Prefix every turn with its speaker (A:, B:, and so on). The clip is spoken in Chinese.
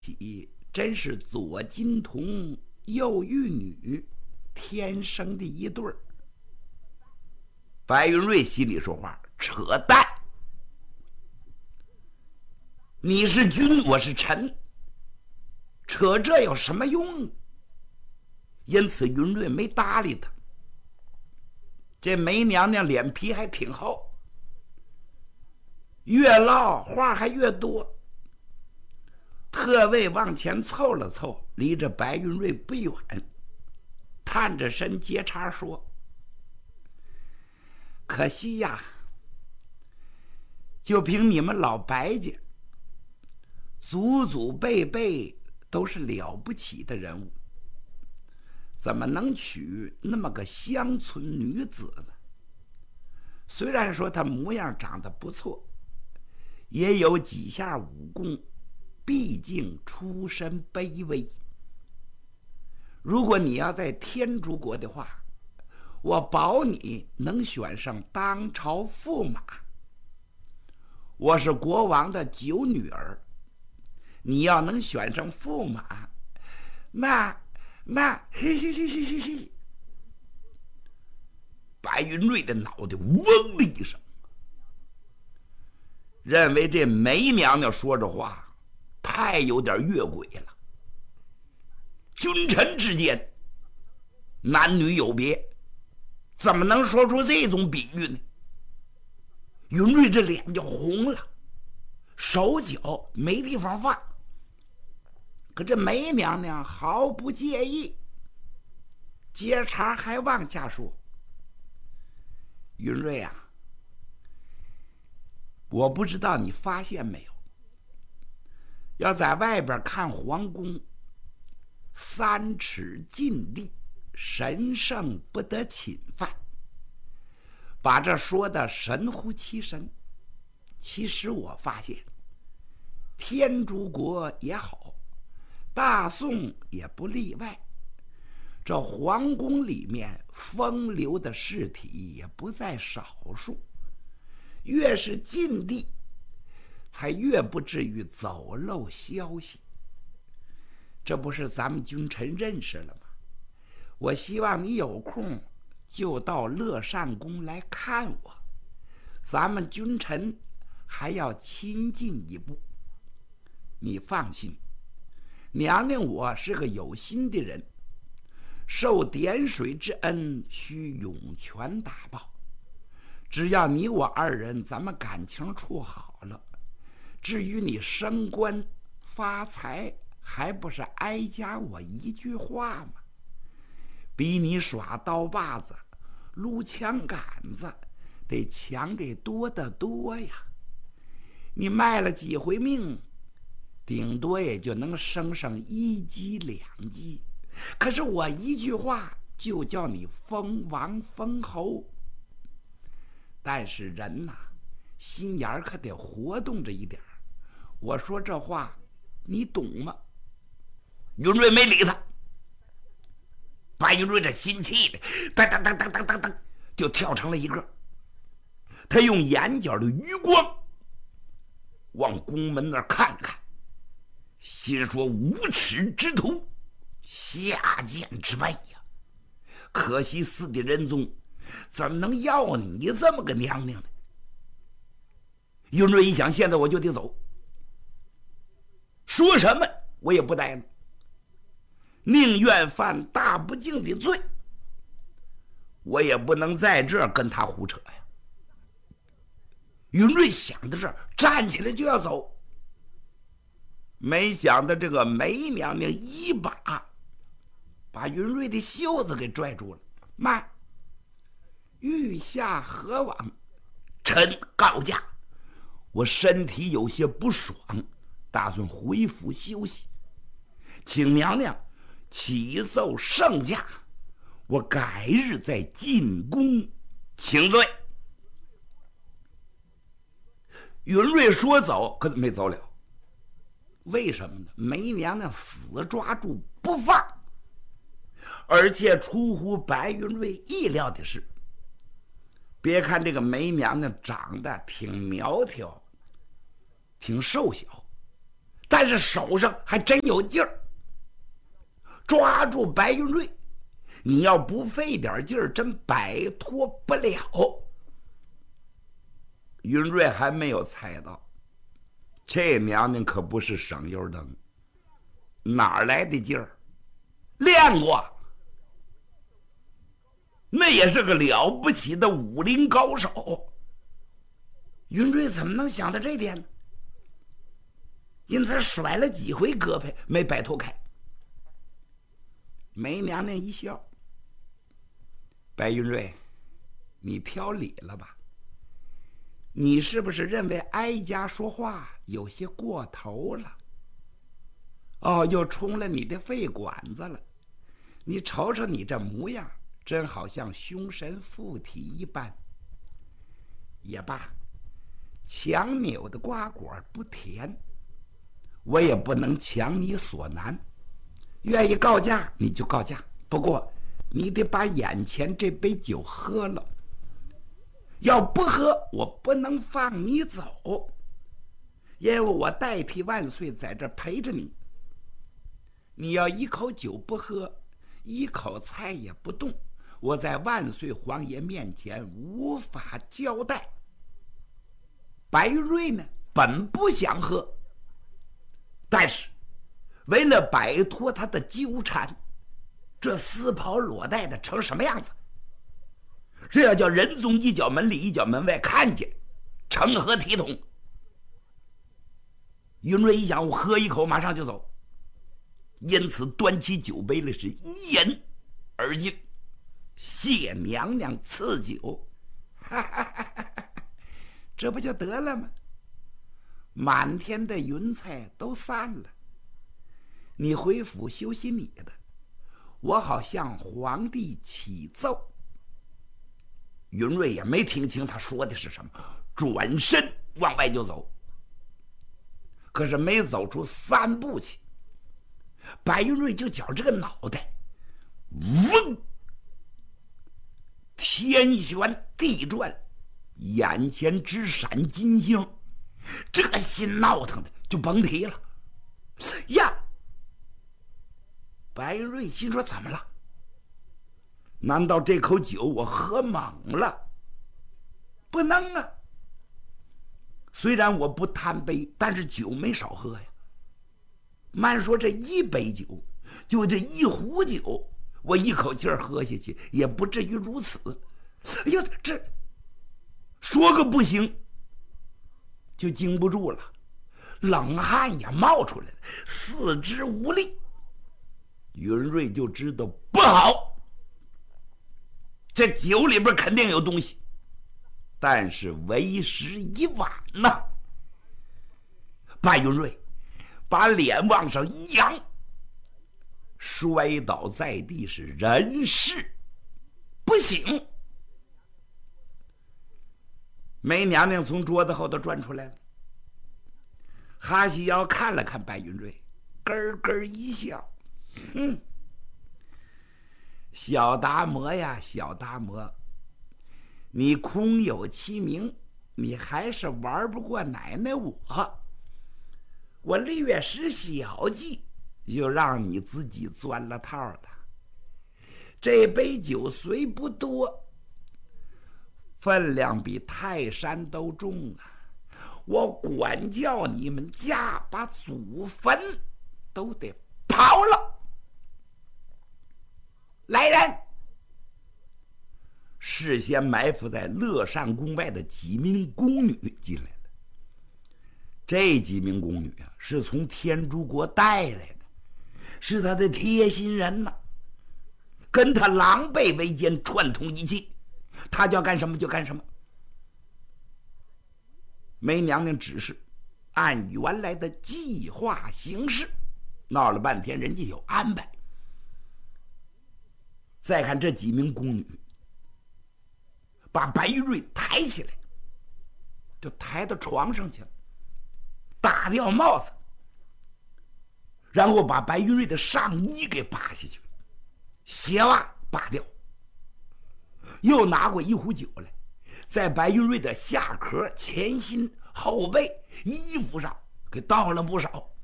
A: 己真是左金童右玉女，天生的一对儿。白云瑞心里说话：扯淡！你是君，我是臣，扯这有什么用？因此云瑞没搭理他。这梅娘娘脸皮还挺厚，越唠话还越多。特卫往前凑了凑，离着白云瑞不远，探着身接茬说：可惜呀，就凭你们老白家，祖祖辈辈都是了不起的人物，怎么能娶那么个乡村女子呢？虽然说她模样长得不错，也有几下武功，毕竟出身卑微。如果你要在天竺国的话，我保你能选上当朝驸马。我是国王的九女儿，你要能选上驸马，那嘿嘿嘿嘿嘿嘿。白云瑞的脑袋嗡的一声，认为这梅娘娘说这话太有点越轨了。君臣之间男女有别，怎么能说出这种比喻呢？云瑞这脸就红了，手脚没地方放。可这梅娘娘毫不介意，接茬还往下说：云瑞啊，我不知道你发现没有，要在外边看皇宫，3尺禁地，神圣不得侵犯，把这说的神乎其神。其实我发现天竺国也好，大宋也不例外，这皇宫里面风流的尸体也不在少数，越是禁地，才越不至于走漏消息。这不是咱们君臣认识了吗？我希望你有空就到乐善宫来看我，咱们君臣还要亲近一步。你放心，娘娘我是个有心的人，受点水之恩，须涌泉打报。只要你我二人咱们感情处好了，至于你升官发财，还不是挨加我一句话吗？比你耍刀把子撸枪杆子得强得多得多呀。你卖了几回命，顶多也就能升上1级2级，可是我一句话就叫你封王封侯。但是人呐，心眼可得活动着一点。我说这话你懂吗？云瑞没理他。白云瑞这心气的噔噔噔噔噔噔噔就跳成了一个。他用眼角的余光往宫门那儿看了看，心说无耻之徒，下贱之辈呀！可惜四弟仁宗怎么能要你这么个娘娘呢？云瑞一想，现在我就得走，说什么我也不待了，宁愿犯大不敬的罪，我也不能在这儿跟他胡扯呀。云瑞想到这儿，站起来就要走，没想到这个梅娘娘一把把云瑞的袖子给拽住了。慢，御下何往？臣告假，我身体有些不爽，打算回府休息，请娘娘启奏圣驾，我改日再进宫请罪。云瑞说走，可没走了。为什么呢？梅娘娘死抓住不放。而且出乎白云瑞意料的是，别看这个梅娘娘长得挺苗条挺瘦小， 但是手上还真有劲儿，抓住白云瑞，你要不费点劲儿，真摆脱不了。云瑞还没有猜到，这娘娘可不是省油灯，哪来的劲儿？练过，那也是个了不起的武林高手。云瑞怎么能想到这点呢？因此甩了几回胳膊，没摆脱开。梅娘娘一笑：“白云瑞，你挑理了吧？你是不是认为哀家说话有些过头了？哦，又冲了你的肺管子了。你瞅瞅你这模样，真好像凶神附体一般。也罢，强扭的瓜果不甜，我也不能强你所难。愿意告假你就告假，不过你得把眼前这杯酒喝了。要不喝，我不能放你走，因为我代替万岁在这陪着你。你要一口酒不喝，一口菜也不动，我在万岁皇爷面前无法交代。”白云瑞呢，本不想喝，但是为了摆脱他的纠缠，这丝袍裸带的成什么样子？这要叫仁宗一脚门里一脚门外看见，成何体统？云瑞一想，我喝一口马上就走，因此端起酒杯来是一饮而尽。谢娘娘赐酒，哈哈哈哈，这不就得了吗？满天的云彩都散了，你回府休息你的，我好向皇帝启奏。云瑞也没听清他说的是什么，转身往外就走。可是没走出3步去，白云瑞就觉这个脑袋，嗡，天旋地转，眼前直闪金星，这个心闹腾的就甭提了呀。白云瑞心说：怎么了？难道这口酒我喝猛了？不能啊！虽然我不贪杯，但是酒没少喝呀。慢说这1杯酒，就这1壶酒，我一口气儿喝下去，也不至于如此。哎呦，这说个不行，就经不住了，冷汗也冒出来了，四肢无力。云瑞就知道不好，这酒里边肯定有东西，但是为时已晚呐。白云瑞把脸往上一扬，摔倒在地，是人事不省。梅娘娘从桌子后头转出来了，哈西腰看了看白云瑞，咯咯一笑：“小达摩呀，小达摩，你空有其名，你还是玩不过奶奶我。我略施小计，就让你自己钻了套的。这杯酒虽不多，分量比泰山都重啊！我管教你们家把祖坟都得刨了。来人！”事先埋伏在乐善宫外的几名宫女进来了。这几名宫女啊，是从天竺国带来的，是他的贴心人呐，跟他狼狈为奸，串通一气，他叫干什么就干什么。梅娘娘只是按原来的计划行事，闹了半天，人家有安排。再看这几名宫女，把白玉瑞抬起来，就抬到床上去了，打掉帽子，然后把白玉瑞的上衣给扒下去了，鞋袜扒掉，又拿过一壶酒来，在白玉瑞的下壳、前心、后背、衣服上给倒了不少。